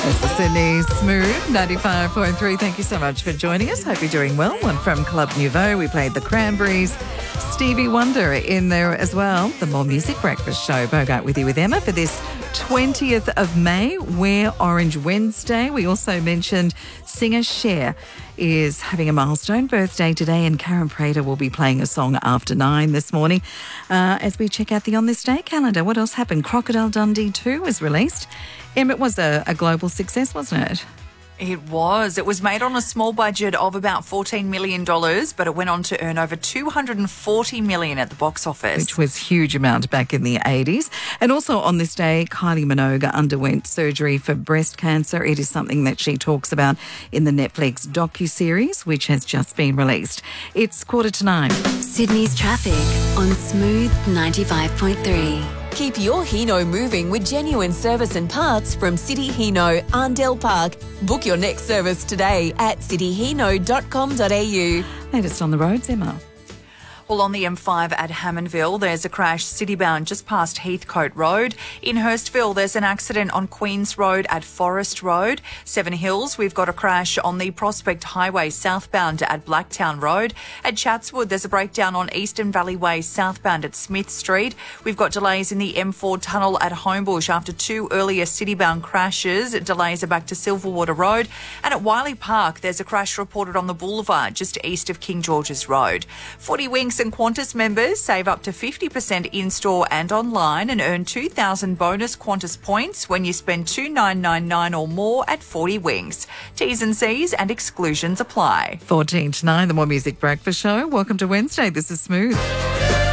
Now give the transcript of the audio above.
This is Sydney's Smooth 95.3. Thank you so much for joining us. Hope you're doing well. And from Club Nouveau, we played the Cranberries, Stevie Wonder in there as well. The More Music Breakfast Show. Bogart with you with Emma for this 20th of May, Wear Orange Wednesday. We also mentioned singer Cher is having a milestone birthday today, and Karen Prater will be playing a song after 9 this morning. As we check out the On This Day calendar, what else happened? Crocodile Dundee 2 was released. It was a global success, wasn't it? It was. It was made on a small budget of about $14 million, but it went on to earn over $240 million at the box office. Which was a huge amount back in the 80s. And also on this day, Kylie Minogue underwent surgery for breast cancer. It is something that she talks about in the Netflix docuseries, which has just been released. It's 8:45. Sydney's traffic on Smooth 95.3. Keep your Hino moving with genuine service and parts from City Hino, Arndell Park. Book your next service today at cityhino.com.au. Latest on the roads, Emma. Well, on the M5 at Hammondville, there's a crash citybound just past Heathcote Road. In Hurstville, there's an accident on Queens Road at Forest Road. Seven Hills, we've got a crash on the Prospect Highway southbound at Blacktown Road. At Chatswood, there's a breakdown on Eastern Valley Way southbound at Smith Street. We've got delays in the M4 tunnel at Homebush after two earlier citybound crashes. Delays are back to Silverwater Road. And at Wiley Park, there's a crash reported on the boulevard just east of King George's Road. 40 Winks and Qantas members save up to 50% in-store and online and earn 2,000 bonus Qantas points when you spend $2,999 or more at 40 Winks. T's and C's and exclusions apply. 14 to 9, the More Music Breakfast Show. Welcome to Wednesday. This is Smooth.